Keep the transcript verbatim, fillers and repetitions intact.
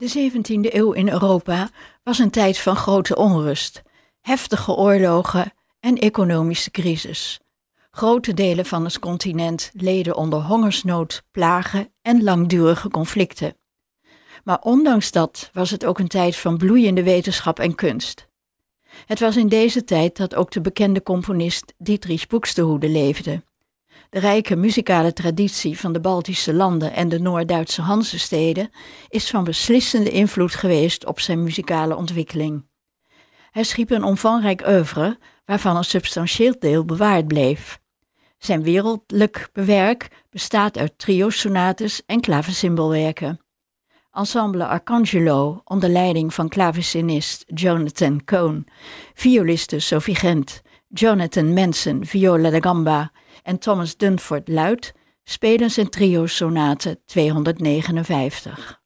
De zeventiende eeuw in Europa was een tijd van grote onrust, heftige oorlogen en economische crisis. Grote delen van het continent leden onder hongersnood, plagen en langdurige conflicten. Maar ondanks dat was het ook een tijd van bloeiende wetenschap en kunst. Het was in deze tijd dat ook de bekende componist Dietrich Buxtehude leefde. De rijke muzikale traditie van de Baltische landen en de Noord-Duitse Hansesteden is van beslissende invloed geweest op zijn muzikale ontwikkeling. Hij schiep een omvangrijk oeuvre waarvan een substantieel deel bewaard bleef. Zijn wereldlijk werk bestaat uit trio-sonates en klavecymbalwerken. Ensemble Arcangelo onder leiding van klavecinist Jonathan Cohn, violiste Sophie Gent, Jonathan Manson viola da gamba en Thomas Dunford luid spelen zijn trio-sonate tweehonderdnegenenvijftig.